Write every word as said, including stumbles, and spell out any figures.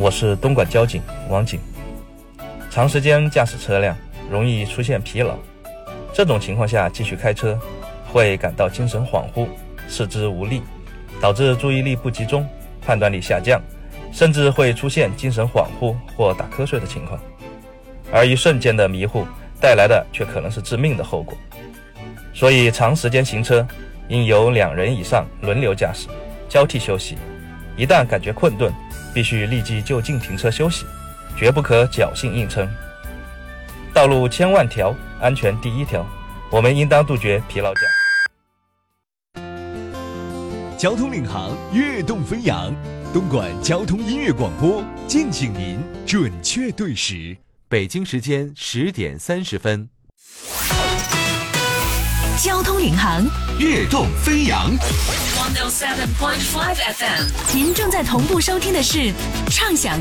我是东莞交警王景。长时间驾驶车辆容易出现疲劳，这种情况下继续开车会感到精神恍惚、四肢无力，导致注意力不集中、判断力下降，甚至会出现精神恍惚或打瞌睡的情况。而一瞬间的迷糊带来的却可能是致命的后果。所以长时间行车应由两人以上轮流驾驶，交替休息。一旦感觉困顿，必须立即就近停车休息，绝不可侥幸硬撑。道路千万条，安全第一条，我们应当杜绝疲劳驾驶。 交通领航，跃动飞扬，东莞交通音乐广播，敬请您准确对时。 北京时间十点三十分。 交通领航， 跃动飞扬。 一零七点五 F M， 您正在同步收听的是畅享